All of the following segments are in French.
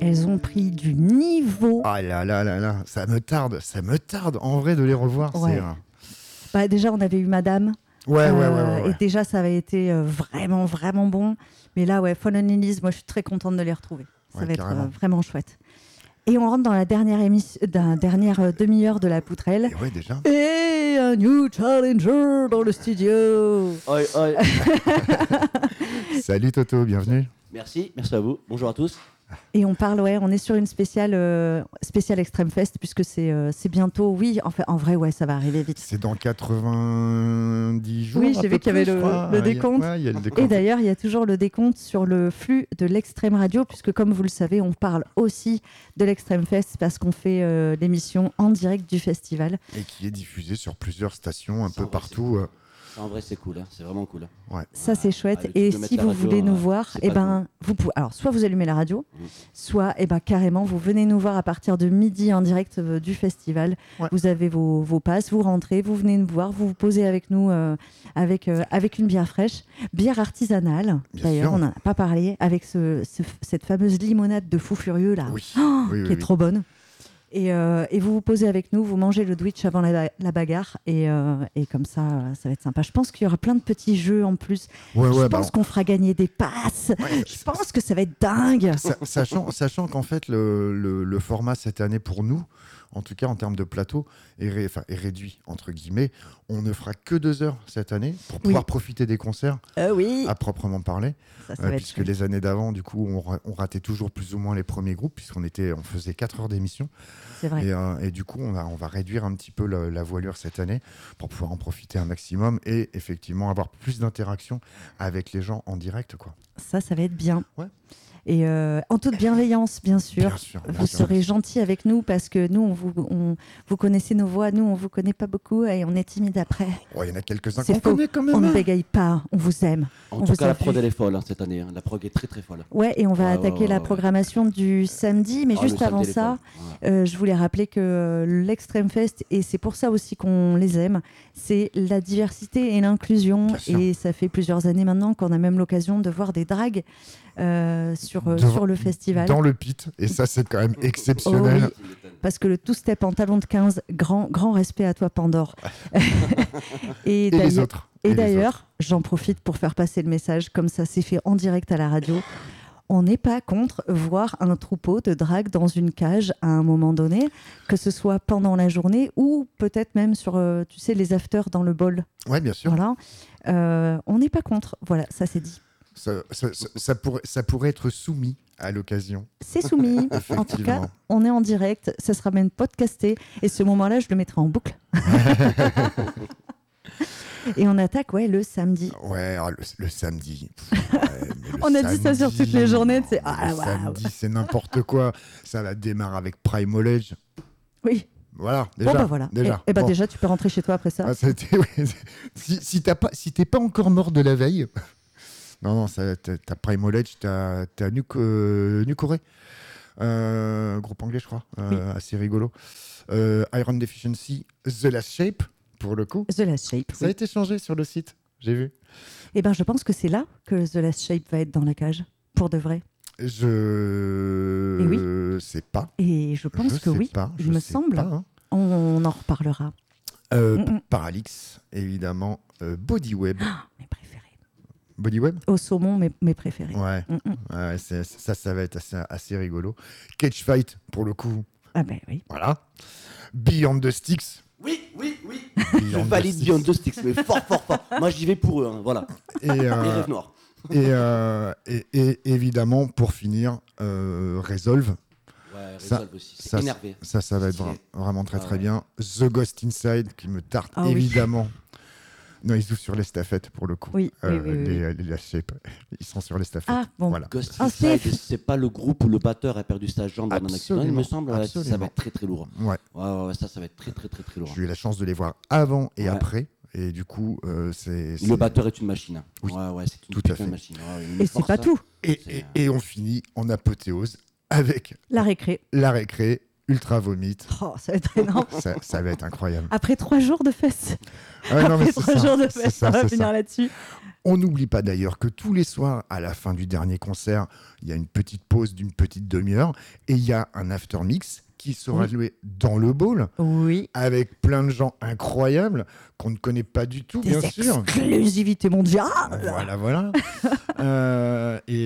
elles ont pris du niveau. Ah là là là là, ça me tarde en vrai de les revoir. Ouais. Bah, déjà, on avait eu Madame. Ouais. Et déjà, ça avait été vraiment, vraiment bon. Mais là, ouais, Fallen Lilies, moi, je suis très contente de les retrouver. Ça va être vraiment chouette. Et on rentre dans la dernière demi-heure de la poutrelle. Et ouais, déjà. Et un new challenger dans le studio. Oi, oi. Salut Toto, bienvenue. Merci à vous. Bonjour à tous. Et on parle, on est sur une spéciale Extreme Fest, puisque c'est bientôt, oui, en vrai, ouais, ça va arriver vite. C'est dans 90 jours. Oui, j'ai vu qu'il y avait le décompte. Il y a le décompte. Et d'ailleurs, il y a toujours le décompte sur le flux de l'Extrême Radio, puisque comme vous le savez, on parle aussi de l'Extreme Fest parce qu'on fait l'émission en direct du festival. Et qui est diffusée sur plusieurs stations un peu partout. En vrai, c'est cool, hein. C'est vraiment cool. Ouais. Ça, c'est chouette. Et si vous voulez nous voir, vous pouvez. Alors, soit vous allumez la radio, soit carrément, vous venez nous voir à partir de midi en direct du festival. Ouais. Vous avez vos passes, vous rentrez, vous venez nous voir, vous vous posez avec nous avec une bière fraîche, bière artisanale. Bien D'ailleurs, sûr. on n'en a pas parlé, avec cette fameuse limonade de fou furieux là, qui est trop bonne. Et vous vous posez avec nous, vous mangez le Twitch avant la bagarre et comme ça va être sympa. Je pense qu'il y aura plein de petits jeux en plus. Je pense qu'on fera gagner des passes. Je pense que ça va être dingue. Sachant qu'en fait, le format cette année pour nous, en tout cas en termes de plateau, est réduit, entre guillemets. On ne fera que 2 heures cette année pour pouvoir profiter des concerts à proprement parler. Ça puisque les années d'avant, du coup, on ratait toujours plus ou moins les premiers groupes, puisqu'on faisait 4 heures d'émission. C'est vrai. Et du coup, on va réduire un petit peu la voilure cette année pour pouvoir en profiter un maximum et effectivement avoir plus d'interaction avec les gens en direct, quoi. Ça va être bien. Ouais. Et en toute bienveillance, bien sûr. Vous serez gentils avec nous parce que nous, vous connaissez nos voix. Nous, on ne vous connaît pas beaucoup et on est timide après. Il y en a quelques-uns qu'on connaît quand même. On ne bégaye pas, on vous aime. En tout cas, la prog, elle est folle cette année. La prog est très très folle. Ouais, et on va attaquer la programmation du samedi. Mais juste avant ça, je voulais rappeler que l'Extreme Fest, et c'est pour ça aussi qu'on les aime, c'est la diversité et l'inclusion. Et ça fait plusieurs années maintenant qu'on a même l'occasion de voir des drags sur le festival. Dans le pit, et ça c'est quand même exceptionnel. Oh oui, parce que le two-step en talon de 15, grand respect à toi Pandore. et les autres. Et d'ailleurs, j'en profite pour faire passer le message, comme ça c'est fait en direct à la radio. On n'est pas contre voir un troupeau de drague dans une cage à un moment donné, que ce soit pendant la journée ou peut-être même sur, les afters dans le bol. Ouais, bien sûr. Voilà. On n'est pas contre. Voilà, ça c'est dit. Ça pourrait être soumis à l'occasion. C'est soumis. En tout cas, on est en direct. Ça sera même podcasté. Et ce moment-là, je le mettrai en boucle. Et on attaque le samedi. Ouais, le samedi. On a dit ça sur toutes les journées. Samedi, c'est n'importe quoi. Ça va démarrer avec Primalage. Oui. Voilà, déjà. Bon, voilà. Déjà, tu peux rentrer chez toi après ça. Si t'es pas encore mort de la veille... Non, t'as Primalage, t'as Nucore, groupe anglais, je crois, assez rigolo. Iron Deficiency, The Last Shape, pour le coup. The Last Shape. Ça a été changé sur le site, j'ai vu. Je pense que c'est là que The Last Shape va être dans la cage, pour de vrai. Je sais pas. Et je pense que oui, il me semble. Pas, hein. On en reparlera. Paralyx, évidemment. Bodyweb. Mes préférés. Bodyweb au saumon, mes préférés. Ouais, ça va être assez rigolo. Cage Fight, pour le coup. Ah ben oui. Voilà. Beyond the Sticks. Oui. Je valide Beyond the Sticks, mais fort. Moi, j'y vais pour eux, hein, voilà. Et Rêve Noir. Et évidemment, pour finir, Resolve. Ouais, Resolve aussi. C'est énervé. Ça va être vraiment très bien. The Ghost Inside, qui me tarte évidemment. Oui. Non, ils jouent sur l'estafette pour le coup. Oui. Les Shape, ils sont sur l'estafette. Ah bon. Voilà. Ghost Inside, c'est pas le groupe où le batteur a perdu sa jambe dans un accident, il me semble. Ça va être très très lourd. Ouais, ça va être très lourd. J'ai eu la chance de les voir avant et après. Et du coup, le batteur est une machine. Oui, c'est une putain de machine. Et c'est pas tout. Et on finit en apothéose avec la récré. Ultra Vomit. Oh, ça va être énorme. Ça va être incroyable. Après 3 jours de fête. Ouais, Après 3 jours de fête, on va finir là-dessus. On n'oublie pas d'ailleurs que tous les soirs, à la fin du dernier concert, il y a une petite pause d'une petite demi-heure et il y a un after mix qui sera joué dans le bowl, avec plein de gens incroyables qu'on ne connaît pas du tout, bien sûr. Exclusivité mondiale. Voilà. Et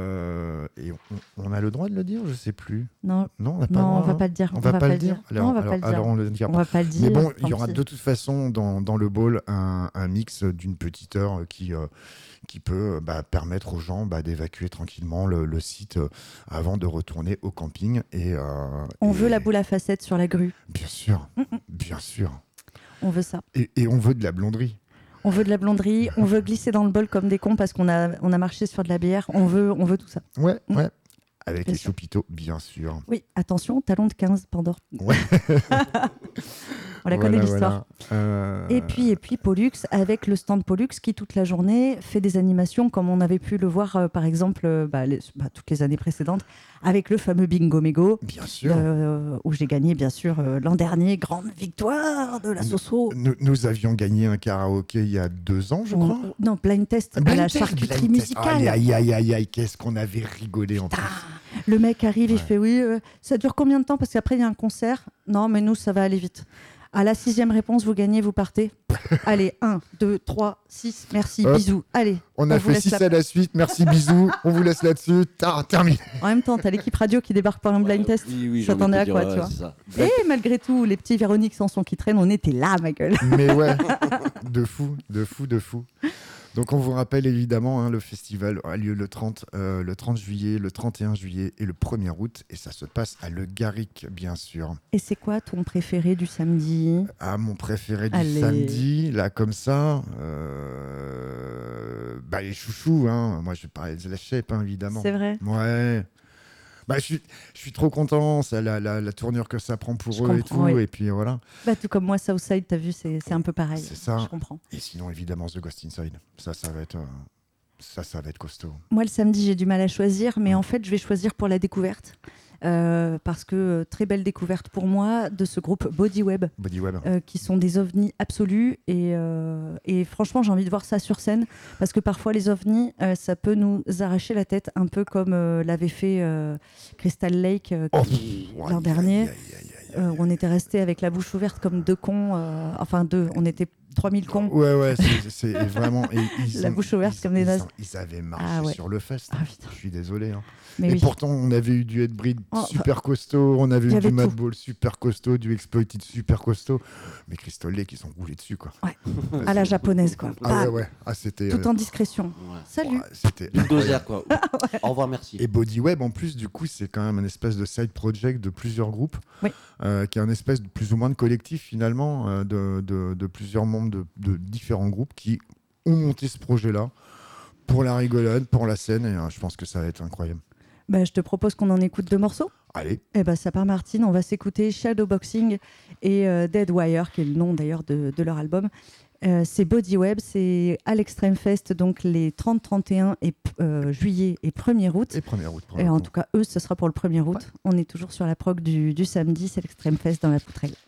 on a le droit de le dire, je sais plus. Non, on n'a pas le droit. On va pas le dire. On va pas le dire. Alors on le dira. On va pas le dire. Mais bon, il y aura de toute façon dans le bowl un mix d'une petite heure qui peut permettre aux gens d'évacuer tranquillement le site avant de retourner au camping. On veut la boule à facettes sur la grue. Bien sûr, bien sûr. On veut ça. Et on veut de la blonderie. On veut de la blonderie, on veut glisser dans le bol comme des cons parce qu'on a marché sur de la bière. On veut tout ça. Ouais. Avec les choupitos, bien sûr. Oui, attention, talon de 15, Pandore. Ouais. On la connaît l'histoire. Et puis Pollux, avec le stand Pollux qui toute la journée fait des animations comme on avait pu le voir par exemple toutes les années précédentes avec le fameux Bingo Mégo. Bien sûr. Où j'ai gagné bien sûr l'an dernier, grande victoire de la Soso. Nous avions gagné un karaoké il y a 2 ans, je crois. Non, blind test à la charcuterie musicale. Aïe, qu'est-ce qu'on avait rigolé en plus. Le mec arrive, il fait oui, ça dure combien de temps? Parce qu'après il y a un concert. Non, mais nous ça va aller vite. À la 6e réponse, vous gagnez, vous partez. Allez, 1, 2, 3, 6, merci, bisous. Allez. On a fait 6 à la suite, merci, bisous. On vous laisse là-dessus. Terminé. En même temps, t'as l'équipe radio qui débarque par un blind test. Oui, j'attendais à quoi, tu vois. Et malgré tout, les petits Véronique Sanson qui traînent, on était là, ma gueule. Mais ouais, de fou. Donc on vous rappelle évidemment, le festival a lieu le 30 juillet, le 31 juillet et le 1er août. Et ça se passe à Le Garrick, bien sûr. Et c'est quoi ton préféré du samedi? Mon préféré du samedi, là comme ça, les chouchous. Moi je vais parler de la Shape, évidemment. C'est vrai? Ouais. Je suis trop content, ça, la tournure que ça prend pour eux et tout. Oui. Et puis voilà. Tout comme moi, Southside, t'as vu, c'est un peu pareil. C'est ça. Je comprends. Et sinon, évidemment, The Ghost Inside. Ça va être costaud. Moi, le samedi, j'ai du mal à choisir, mais en fait, je vais choisir pour la découverte. Parce que très belle découverte pour moi de ce groupe Bodyweb. Qui sont des ovnis absolus et franchement j'ai envie de voir ça sur scène parce que parfois les ovnis ça peut nous arracher la tête un peu comme l'avait fait Crystal Lake l'an dernier où on était resté avec la bouche ouverte comme 2 cons on était 3000 cons. Ouais, c'est vraiment... la bouche ouverte comme des nazes. Ils avaient marché sur le fest. Je suis désolé. Mais pourtant, on avait eu du Headbreed super costaud, on avait eu du Madball super costaud, du Exploited super costaud. Mais Crystal Lake, ils sont roulés dessus, quoi. Ouais. À la japonaise, quoi. Ouais. C'était... Tout en discression. Salut. C'était bulldozer, quoi. Au revoir, merci. Et Bodyweb, en plus, du coup, c'est quand même un espèce de side project de plusieurs groupes, qui est un espèce de plus ou moins de collectif, finalement, de plusieurs membres de différents groupes qui ont monté ce projet-là pour la rigolade, pour la scène, et je pense que ça va être incroyable. Je te propose qu'on en écoute 2 morceaux. Allez. Ça part Martine, on va s'écouter Shadowboxing et Dead Wire, qui est le nom d'ailleurs de leur album. C'est Bodyweb, c'est à l'Extreme Fest, donc les 30, 31 et juillet et 1er août. Et en tout cas, eux, ce sera pour le 1er août. On est toujours sur la prog du samedi, c'est l'Extreme Fest dans la Poutrelle.